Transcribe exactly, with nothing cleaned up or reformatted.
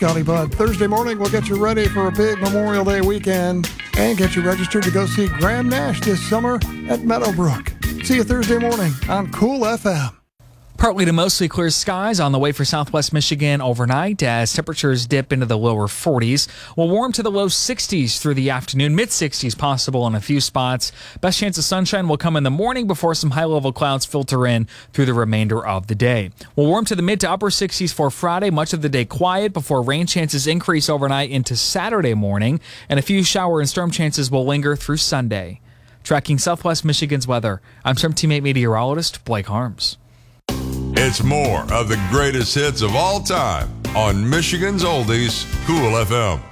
Golly Bud. Thursday morning, we'll get you ready for a big Memorial Day weekend and get you registered to go see Graham Nash this summer at Meadowbrook. See you Thursday morning on Cool F M. Partly to mostly clear skies on the way for southwest Michigan overnight as temperatures dip into the lower forties. We'll warm to the low sixties through the afternoon, mid sixties possible in a few spots. Best chance of sunshine will come in the morning before some high-level clouds filter in through the remainder of the day. We'll warm to the mid to upper sixties for Friday, much of the day quiet before rain chances increase overnight into Saturday morning, and a few shower and storm chances will linger through Sunday. Tracking southwest Michigan's weather, I'm Storm Teammate meteorologist Blake Harms. It's more of the greatest hits of all time on Michigan's Oldies, Cool F M.